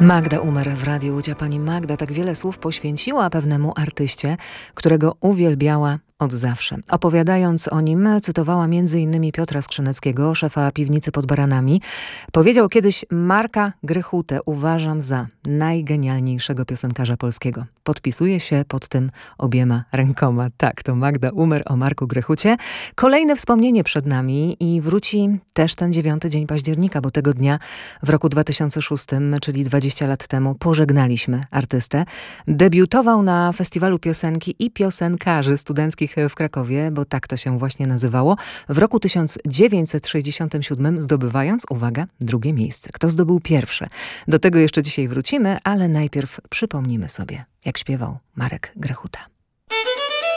Magda Umer w Radiu Łódź. Pani Magda tak wiele słów poświęciła pewnemu artyście, którego uwielbiała od zawsze. Opowiadając o nim, cytowała m.in. Piotra Skrzyneckiego, szefa piwnicy pod Baranami. Powiedział kiedyś: Marka Grychutę uważam za najgenialniejszego piosenkarza polskiego. Podpisuje się pod tym obiema rękoma. Tak, to Magda Umer o Marku Grychucie. Kolejne wspomnienie przed nami i wróci też ten 9 dzień października, bo tego dnia w roku 2006, czyli 20 lat temu, pożegnaliśmy artystę. Debiutował na Festiwalu Piosenki i Piosenkarzy Studenckich w Krakowie, bo tak to się właśnie nazywało, w roku 1967, zdobywając, uwaga, drugie miejsce. Kto zdobył pierwsze? Do tego jeszcze dzisiaj wrócimy, ale najpierw przypomnimy sobie, jak śpiewał Marek Grychuta.